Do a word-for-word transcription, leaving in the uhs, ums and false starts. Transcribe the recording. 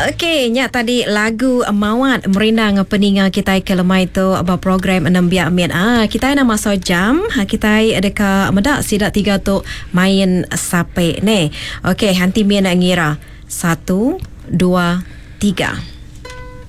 Okey, nya tadi lagu Mawat merindang peninga kita ke lemai tu apa program enam biak amin. Ah, kita nak masuk jam. Ha, kita ada ke medak sidak tiga tu main sape ni. Okey, hanti mien nak ngira. Satu, dua, tiga.